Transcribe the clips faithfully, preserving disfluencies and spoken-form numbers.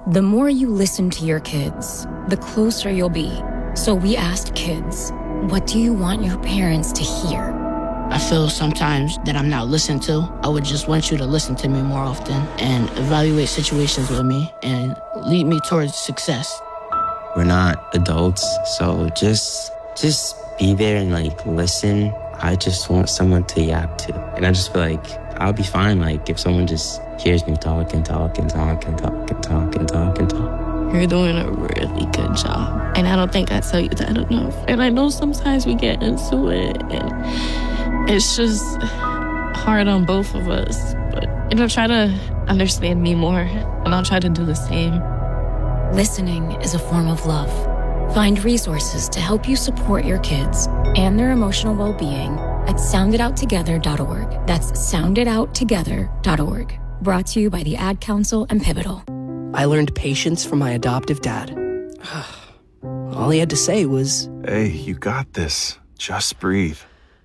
The more you listen to your kids, the closer you'll be. So we asked kids, what do you want your parents to hear? I feel sometimes that I'm not listened to. I would just want you to listen to me more often and evaluate situations with me and lead me towards success. We're not adults, so just just be there and like listen. I just want someone to yap to. And I just feel like I'll be fine like if someone just hears me talk and talk and talk and talk and talk and talk and talk. You're doing a really good job. And I don't think I tell you that enough. And I know sometimes we get into it and it's just hard on both of us. But, you know, try to understand me more and I'll try to do the same. Listening is a form of love. Find resources to help you support your kids and their emotional well-being at sound it out together dot org. That's sound it out together dot org. Brought to you by the Ad Council and Pivotal. I learned patience from my adoptive dad. All he had to say was, "Hey, you got this. Just breathe."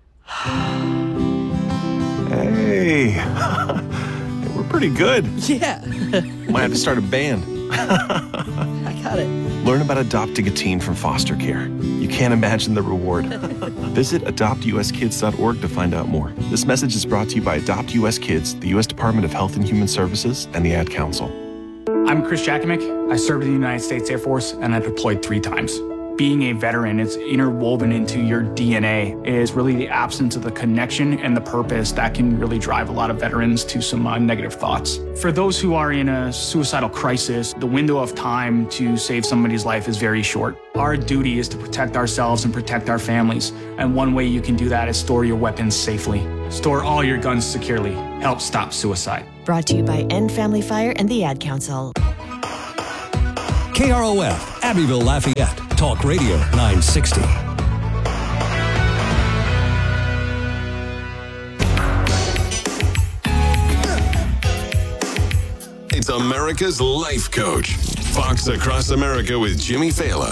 Hey, we're pretty good. Yeah. Might have to start a band. I got it. Learn about adopting a teen from foster care. You can't imagine the reward. Visit adopt u s kids dot org to find out more. This message is brought to you by Adopt U S Kids, the U S Department of Health and Human Services, and the Ad Council. I'm Chris Jakimick. I served in the United States Air Force, and I deployed three times. Being a veteran, it's interwoven into your D N A, is really the absence of the connection and the purpose that can really drive a lot of veterans to some uh, negative thoughts. For those who are in a suicidal crisis, the window of time to save somebody's life is very short. Our duty is to protect ourselves and protect our families, and one way you can do that is store your weapons safely. Store all your guns securely. Help stop suicide. Brought to you by End Family Fire and the Ad Council. K R O F, Abbeville, Lafayette. Talk Radio nine sixty. It's America's Life Coach. Fox Across America with Jimmy Fallon.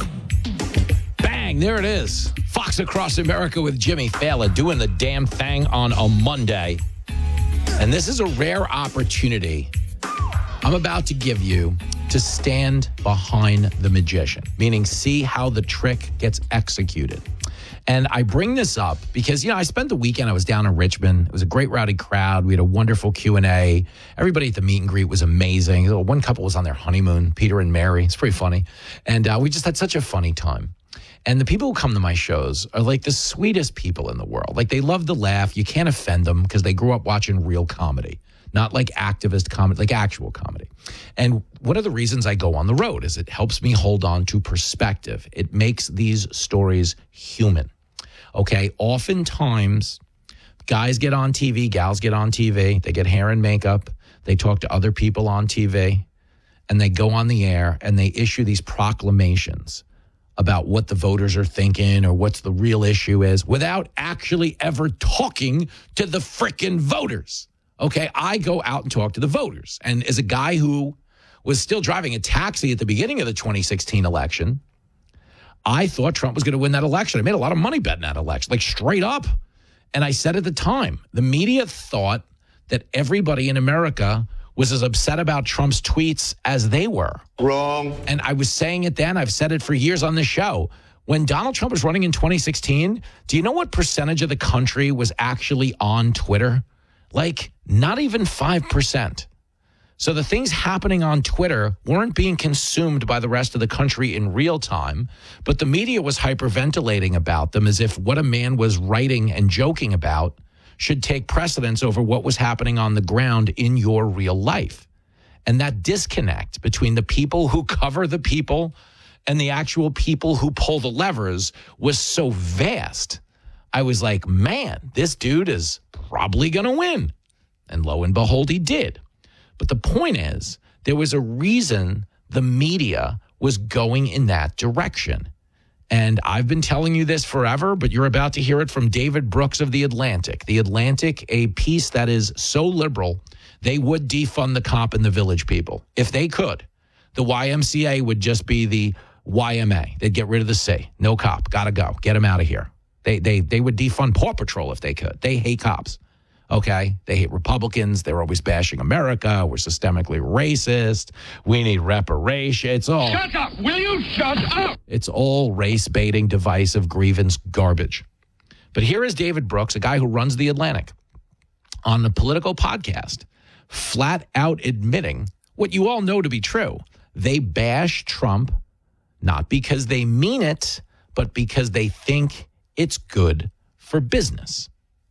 Bang, there it is. Fox Across America with Jimmy Fallon doing the damn thing on a Monday. And this is a rare opportunity I'm about to give you to stand behind the magician, meaning see how the trick gets executed. And I bring this up because, you know, I spent the weekend, I was down in Richmond. It was a great rowdy crowd. We had a wonderful Q and A. Everybody at the meet and greet was amazing. One couple was on their honeymoon, Peter and Mary. It's pretty funny. And uh, we just had such a funny time. And the people who come to my shows are like the sweetest people in the world. Like they love to laugh. You can't offend them because they grew up watching real comedy. Not like activist comedy, like actual comedy. And one of the reasons I go on the road is it helps me hold on to perspective. It makes these stories human. Okay, oftentimes guys get on T V, gals get on T V, they get hair and makeup, they talk to other people on T V, and they go on the air and they issue these proclamations about what the voters are thinking or what's the real issue is without actually ever talking to the frickin' voters. Okay, I go out and talk to the voters. And as a guy who was still driving a taxi at the beginning of the twenty sixteen election, I thought Trump was going to win that election. I made a lot of money betting that election, like straight up. And I said at the time, the media thought that everybody in America was as upset about Trump's tweets as they were. Wrong. And I was saying it then. I've said it for years on the show. When Donald Trump was running in twenty sixteen, do you know what percentage of the country was actually on Twitter? Like, not even five percent. So the things happening on Twitter weren't being consumed by the rest of the country in real time, but the media was hyperventilating about them as if what a man was writing and joking about should take precedence over what was happening on the ground in your real life. And that disconnect between the people who cover the people and the actual people who pull the levers was so vast. I was like, man, this dude is probably going to win. And lo and behold, he did. But the point is, there was a reason the media was going in that direction. And I've been telling you this forever, but you're about to hear it from David Brooks of The Atlantic. The Atlantic, a piece that is so liberal, they would defund the cop and the village people. If they could, the Y M C A would just be the Y M A. They'd get rid of the C. No cop. Gotta go. Get him out of here. They, they, they would defund Paw Patrol if they could. They hate cops. Okay, they hate Republicans. They're always bashing America. We're systemically racist. We need reparation. It's all. Shut up! Will you shut up? It's all race baiting, divisive, grievance garbage. But here is David Brooks, a guy who runs The Atlantic, on the Political podcast, flat out admitting what you all know to be true. They bash Trump not because they mean it, but because they think it's good for business.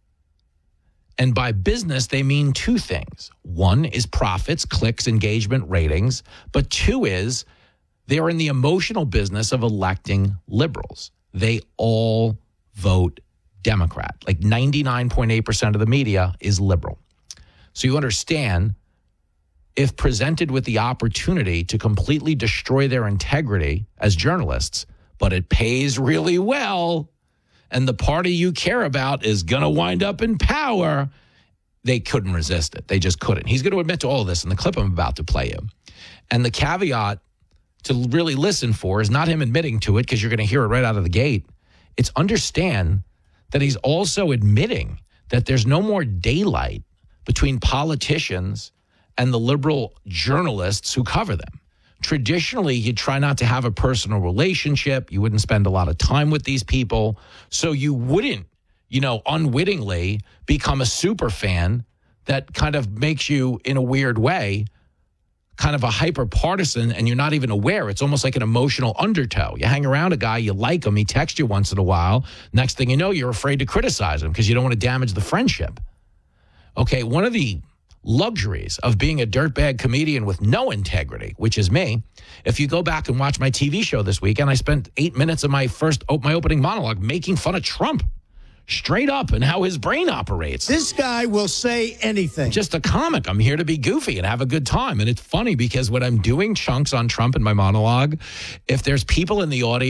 And by business, they mean two things. One is profits, clicks, engagement, ratings. But two is they're in the emotional business of electing liberals. They all vote Democrat. Like ninety-nine point eight percent of the media is liberal. So you understand, if presented with the opportunity to completely destroy their integrity as journalists, but it pays really well, and the party you care about is going to wind up in power, they couldn't resist it. They just couldn't. He's going to admit to all this in the clip I'm about to play you. And the caveat to really listen for is not him admitting to it, because you're going to hear it right out of the gate. It's understand that he's also admitting that there's no more daylight between politicians and the liberal journalists who cover them. Traditionally, you try not to have a personal relationship. You wouldn't spend a lot of time with these people. So you wouldn't, you know, unwittingly become a super fan that kind of makes you, in a weird way, kind of a hyper partisan, and you're not even aware. It's almost like an emotional undertow. You hang around a guy, you like him, he texts you once in a while. Next thing you know, you're afraid to criticize him because you don't want to damage the friendship. Okay, one of the luxuries of being a dirtbag comedian with no integrity, which is me. If you go back and watch my T V show this weekend, I spent eight minutes of my first my opening monologue making fun of Trump, straight up, and how his brain operates. This guy will say anything. Just a comic. I'm here to be goofy and have a good time. And it's funny because when I'm doing chunks on Trump in my monologue, if there's people in the audience